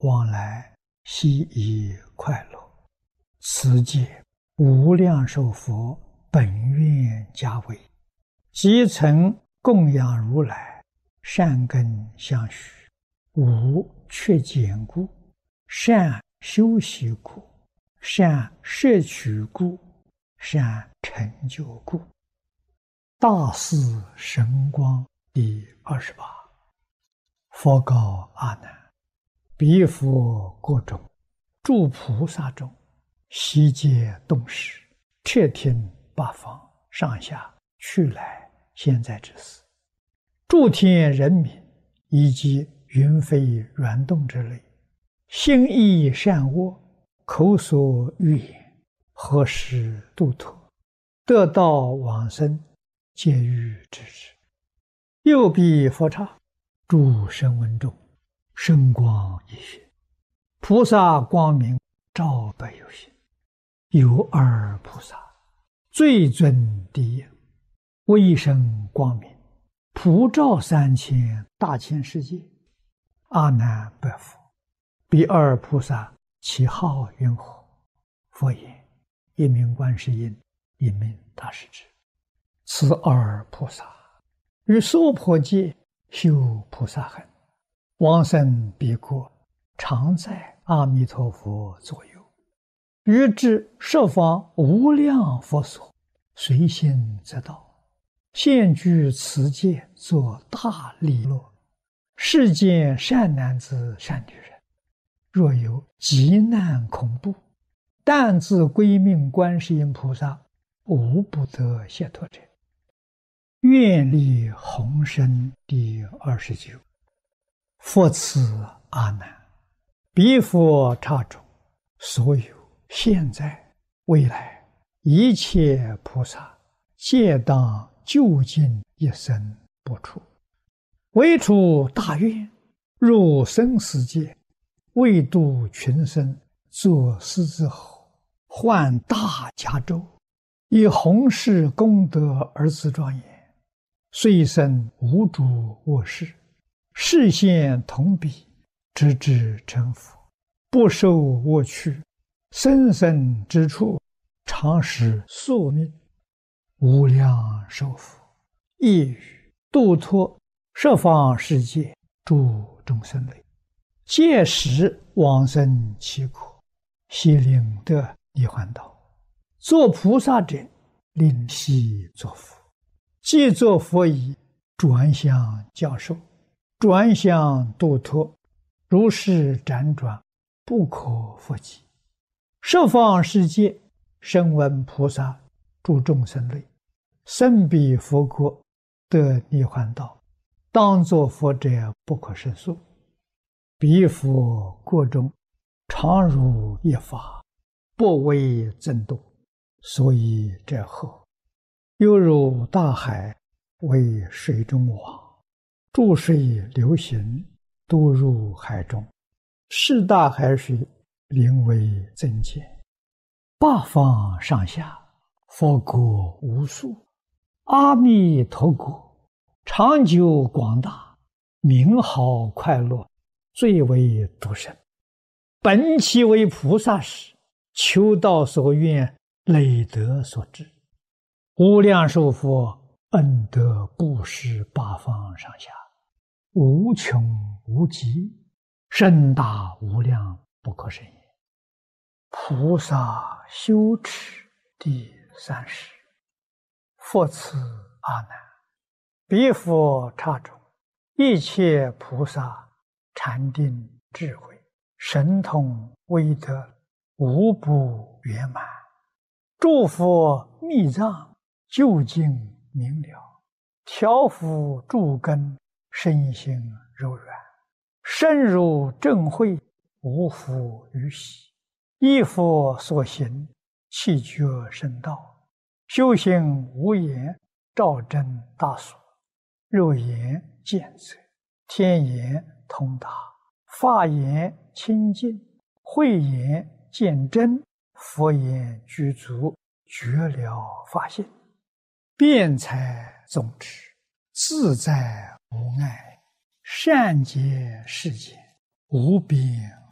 往来悉以快乐。此界无量寿佛本愿家为，即曾供养如来，善根相续，无缺减故，善修习故，善摄取故，善成就故。大士神光第28。佛告阿难：彼佛国中，诸菩萨中，悉皆动识，彻听八方上下去来现在之事，诸天人民以及云飞软动之类，心意善恶，口所欲言，何时度脱，得道往生，皆欲知之。又彼佛刹，诸声闻中，圣光一现，菩萨光明照百有心。有二菩萨，最尊第一，威声光明，普照3000大千世界。阿难白佛：彼二菩萨其号云何？佛言：一名观世音，一名大势至。此二菩萨于娑婆界修菩萨行，往生彼国，常在阿弥陀佛左右，于至十方无量佛所，随心则到，现居此界，作大利乐。世间善男子善女人，若有急难恐怖，但自归命观世音菩萨，无不得解脱者。愿力宏深第29。复次阿难，彼佛刹中，所有现在未来一切菩萨，皆当究竟一生不出，唯出大愿，入生死界，为度群生，作狮子吼，唤大迦咒，以弘誓功德而自庄严，遂生无诸恶事，示现同彼，直至成佛，不受恶趣，生生之处，常使宿命。无量寿佛亦语度脱十方世界诸众生类，届时往生其国，悉令得涅槃道。作菩萨者，令悉作佛。既作佛已，转向教授，转向度脱，如是辗转，不可复计。十方世界声闻菩萨诸众生类，生彼佛国，得涅槃道，当作佛者不可胜数。彼佛国中，常如一法，不为增度，所以者何？犹如大海，为水中网，注水流行，都入海中，是大海水，名为增减。八方上下，佛国无数，阿弥陀国长久广大，名号快乐，最为独生。本其为菩萨时，求道所愿，累德所致。无量寿佛恩德布施八方上下，无穷无极，甚大无量，不可胜也。菩萨修持第30。复次阿难，彼佛刹中，一切菩萨禅定智慧，神通威德，无不圆满。诸佛密藏，究竟明了，调伏诸根，身心柔软，深入正慧，无复于喜。依佛所行，气觉圣道，修行无言，照真大所，肉眼见则，天眼通达，法眼清净，慧眼见真，佛眼具足，觉了法性，辩才总持，自在无碍，善解世间，无边